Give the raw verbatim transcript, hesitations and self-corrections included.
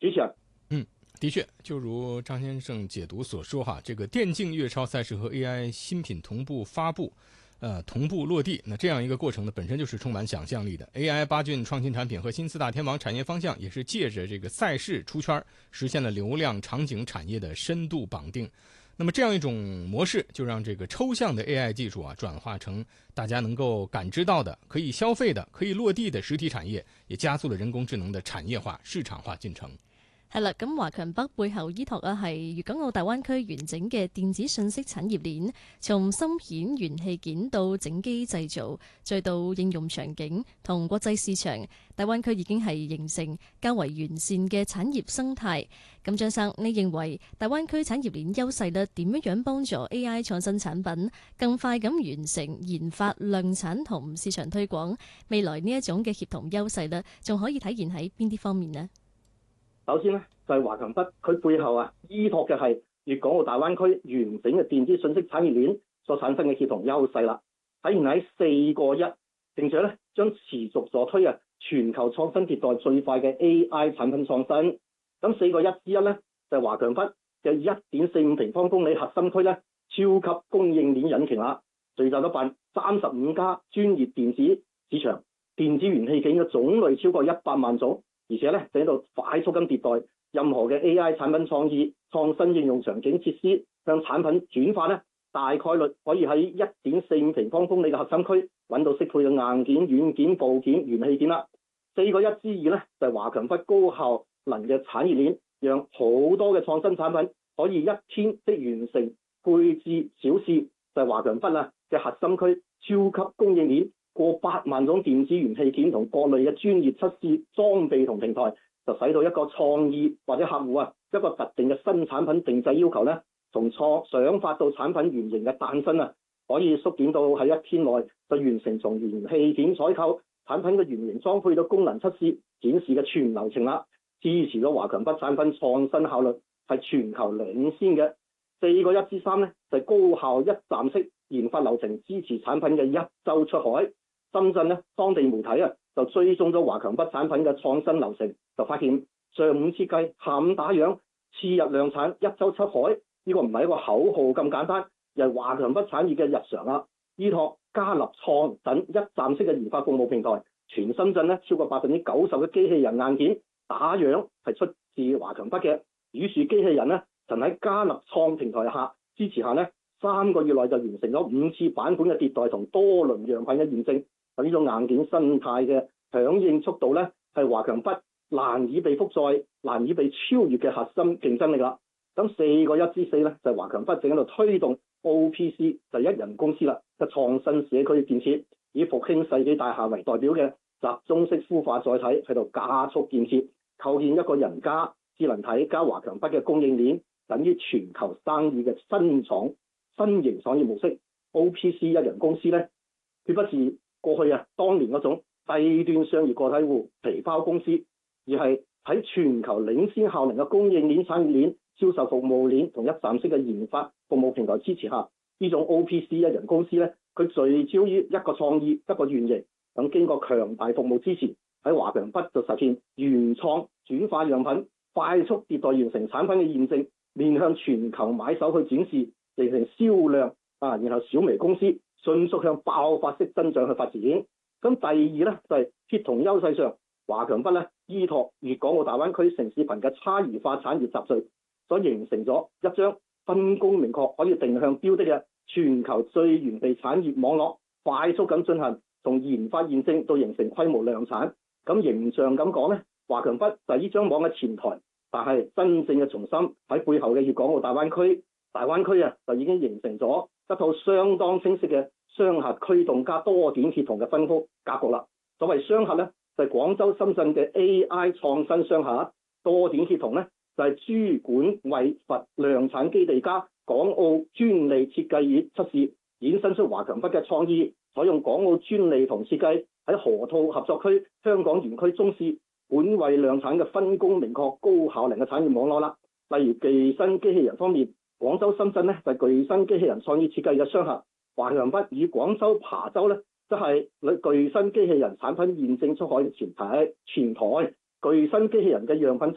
主持人。 嗯，的确，就如张先生解读所说哈，这个电竞月超赛事和 A I 新品同步发布，呃，同步落地，那这样一个过程呢，本身就是充满想象力的。A I 八骏创新产品和新四大天王产业方向，也是借着这个赛事出圈，实现了流量场景产业的深度绑定。那么这样一种模式，就让这个抽象的 A I 技术啊，转化成大家能够感知到的、可以消费的、可以落地的實體產業，也加速了人工智能的產業化、市場化進程。 係啦，咁華強北背後依託啊係粵港澳大灣區完整嘅電子信息產業鏈，從芯片、元器件到整機製造，再到應用場景同國際市場，大灣區已經係形成較為完善嘅產業生態。咁張生，你認為大灣區產業鏈優勢咧點樣樣幫助 A I 創新產品更快咁完成研發、量產同市場推廣？未來呢一種嘅協同優勢咧，仲可以體現喺邊啲方面呢？ 首先咧，就係華強北佢背後啊，依託嘅係粵港澳大灣區完整嘅電子信息產業鏈所產生嘅協同優勢啦。體現喺四個一，並且咧將持續助推啊全球創新迭代最快嘅 A I 產品創新。咁四個一之一咧，就係華強北嘅一點四五平方公里核心區咧，超級供應鏈引擎啦，聚集咗辦三十五家專業電子市場，電子元器件嘅種類超過一百萬種。而且咧，就喺度快速咁迭代，任何嘅 A I 產品創意、創新應用場景設施向產品轉化咧，大概率可以喺一點四五平方公里嘅核心區揾到適配嘅硬件、軟件、部件、元器件啦。四個一之二咧，就係華強北高效能嘅產業鏈，讓好多嘅創新產品可以一天即完成配置小試，就係華強北啊嘅核心區超級供應鏈。過百萬種電子元器件同各類嘅專業測試裝備同平台，就使到一個創意或者客戶啊一個特定嘅新產品定製要求咧，從創想法到產品原型嘅誕生啊，可以縮短到喺一天內就完成從元器件採購、產品嘅原型裝配到功能測試展示嘅全流程啦，支持咗華強北產品創新效率係全球領先嘅。四個一之三咧就係、是、高效一站式研發流程，支持產品嘅一週出海。深圳咧，當地媒體啊就追蹤咗華強北產品嘅創新流程，就發現上午設計、下午打樣、次日量產、一週出海，呢、這個唔係一個口號咁簡單，而係華強北產業嘅日常啦。依託加立創等一站式嘅研發服務平台，全深圳咧超過百分之九十嘅機器人硬件打樣係出自華強北嘅。宇樹機器人咧，曾喺加立創平台下支持下咧，三個月內就完成咗五次版本嘅迭代同多輪樣品嘅驗證。呢種硬件生態嘅響應速度咧，係華強北難以被覆載、難以被超越嘅核心競爭力啦。咁四個一之四咧，就係、是、華強北正喺度推動 O P C， 就係一人公司啦嘅創新社區建設，以復興世紀大廈為代表嘅集中式孵化載體喺度加速建設，構建一個人加智能體加華強北嘅供應鏈，等於全球生意嘅新廠新型創業模式。O P C 一人公司咧，佢不是過去啊，當年嗰種低端商業個體戶皮包公司，而係喺全球領先效能嘅供應鏈、產業鏈、銷售服務鏈同一站式嘅研發服務平台支持下，呢種 O P C 一人公司咧，佢聚焦於一個創意、一個原型，咁經過強大服務支持，喺華強北就實現原創轉化樣品，快速迭代完成產品嘅驗證，面向全球買手去展示，形成銷量啊，然後小微公司迅速向爆發式增長去發展。咁第二咧就係、是、協同優勢上，華強北咧依託粵港澳大灣區城市群嘅差異化產業集聚，所形成咗一張分工明確、可以定向標的嘅全球最完備產業網絡，快速咁進行從研發驗證到形成規模量產。咁形象咁講咧，華強北就係呢張網嘅前台，但係真正嘅重心喺背後嘅粵港澳大灣區。大灣區啊就已經形成咗一套相當清晰嘅雙核驅動加多點協同嘅分工格局啦。所謂雙核咧就係、是、廣州、深圳嘅 A I 創新雙核，多點協同咧就係、是、珠管惠佛量產基地加港澳專利設計與測試，衍生出華強北嘅創意，採用港澳專利同設計喺河套合作區、香港園區中試本位量產嘅分工明確、高效能嘅產業網絡啦。例如具身機器人方面，廣州、深圳咧就係具身機器人創意設計嘅雙核，華強北與廣州、琶洲咧即係具身機器人產品驗證出海嘅前台前台，具身機器人嘅樣品